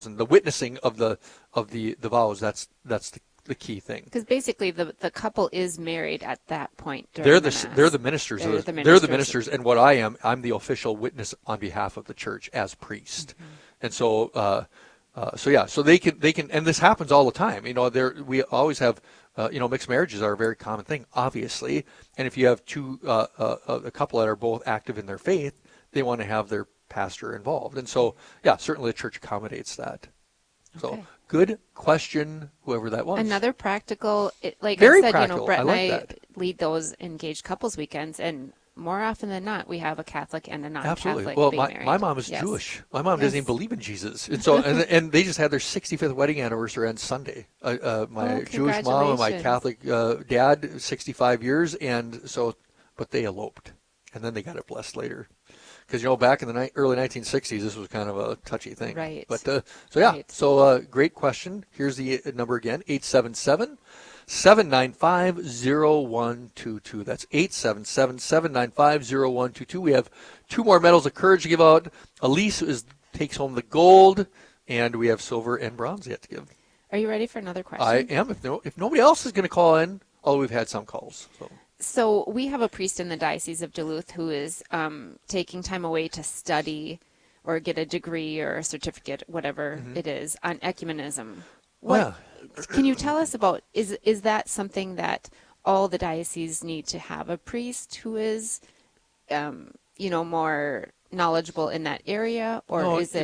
and the witnessing of the vows. That's the key thing. Because basically the couple is married at that point during They're the Mass. they're the ministers. They're the ministers, and what I'm the official witness on behalf of the church as priest. And so so they can, and this happens all the time. We always have, mixed marriages are a very common thing, obviously. And if you have a couple that are both active in their faith, they want to have their pastor involved. And so, certainly the church accommodates that. So good question, whoever that was. Another practical, like very I said, practical. Brett I and that. lead those engaged couples weekends, and more often than not, we have a Catholic and a non-Catholic. Absolutely. Well, being married. my mom is Jewish. My mom doesn't even believe in Jesus, and so and they just had their 65th wedding anniversary on Sunday. My Jewish mom and my Catholic dad, 65 years, and so, but they eloped, and then they got it blessed later. Because, back in the early 1960s, this was kind of a touchy thing. Right. But, great question. Here's the number again, 877-795-0122. That's 877-795-0122. We have 2 more medals of courage to give out. Elise takes home the gold, and we have silver and bronze yet to give. Are you ready for another question? I am. If nobody else is going to call in, although we've had some calls. So we have a priest in the Diocese of Duluth who is taking time away to study or get a degree or a certificate, whatever it is, on ecumenism. Can you tell us about, is that something that all the dioceses need to have a priest who is, more knowledgeable in that area, or is it?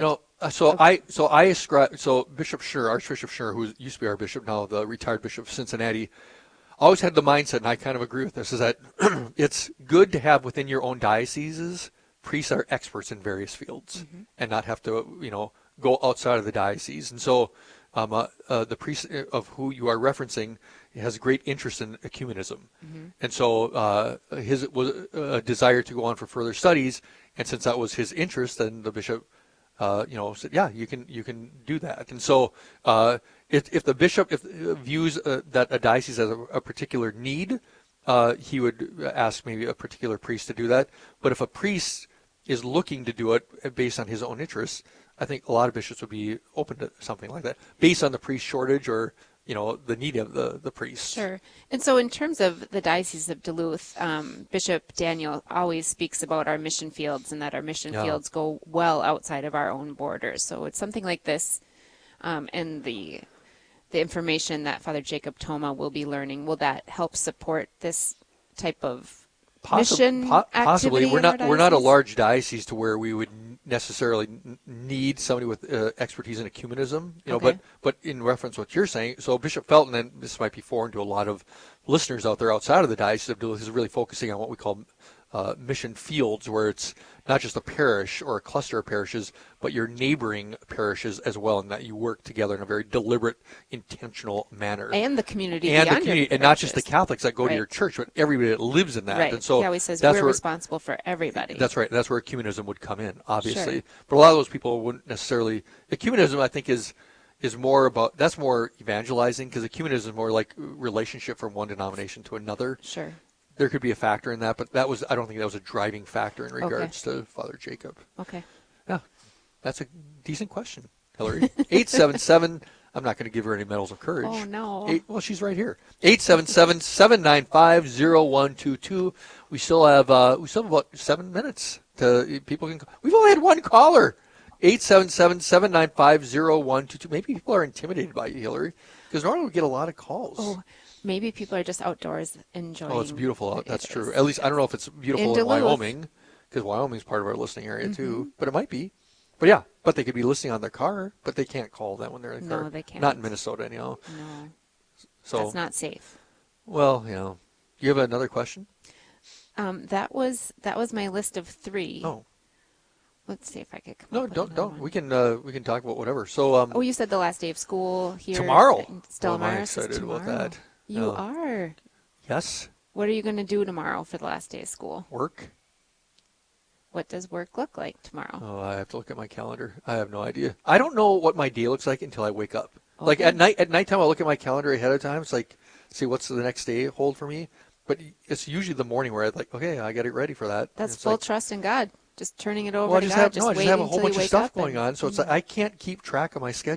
Bishop Scher, Archbishop Scher, who used to be our bishop, now the retired bishop of Cincinnati, always had the mindset, and I kind of agree with this, is that it's good to have within your own dioceses priests that are experts in various fields and not have to, go outside of the diocese. And so the priest of who you are referencing has great interest in ecumenism. And so his was a desire to go on for further studies. And since that was his interest, then the bishop, said, you can do that. And so if the bishop views that a diocese has a particular need, he would ask maybe a particular priest to do that. But if a priest is looking to do it based on his own interests, I think a lot of bishops would be open to something like that, based on the priest shortage or the need of the priests. Sure. And so in terms of the Diocese of Duluth, Bishop Daniel always speaks about our mission fields and that our mission fields go well outside of our own borders. So it's something like this, and the information that Father Jacob Thoma will be learning, will that help support this type of mission possibly? activity? We're not a large diocese to where we would necessarily need somebody with expertise in ecumenism, but in reference to what you're saying, so Bishop Felton, and this might be foreign to a lot of listeners out there outside of the Diocese of Duluth, is really focusing on what we call mission fields, where it's not just a parish or a cluster of parishes, but your neighboring parishes as well, and that you work together in a very deliberate, intentional manner. And the community and beyond your and not just the Catholics that go to your church, but everybody that lives in that. Right. And so he always says we're responsible for everybody. That's right. That's where ecumenism would come in, obviously. Sure. But a lot of those people wouldn't necessarily. Ecumenism, I think, is more about, that's more evangelizing, because ecumenism is more like relationship from one denomination to another. Sure. There could be a factor in that, but I don't think that was a driving factor in regards to Father Jacob. Okay. Yeah, that's a decent question, Hillary. 877. I'm not going to give her any medals of courage. Oh, no. Well, she's right here. 877-795-0122. We still have about 7 minutes to people can. We've only had one caller. 877-795-0122. Maybe people are intimidated by you, Hillary, because normally we get a lot of calls. Oh. Maybe people are just outdoors enjoying. Oh, it's beautiful out. That's true. At least I don't know if it's beautiful in Wyoming, because Wyoming's part of our listening area too. But it might be. But yeah, but they could be listening on their car, but they can't call that when they're in the car. No, they can't. Not in Minnesota, anyhow. No. So that's not safe. Well, do you have another question? That was my list of 3. Oh. Let's see if I could come up with don't. One. We can talk about whatever. So you said the last day of school here tomorrow. Stella I'm excited about that. You are. Yes. What are you going to do tomorrow for the last day of school? Work. What does work look like tomorrow? Oh, I have to look at my calendar. I have no idea. I don't know what my day looks like until I wake up. Okay. Like at nighttime, I'll look at my calendar ahead of time. It's like, see what's the next day hold for me. But it's usually the morning where I'm like, okay, I got it ready for that. That's full trust in God. just turning it over Well, to God, I just waiting have a whole until bunch you of wake stuff up going on, so it's like I can't keep track of my schedule.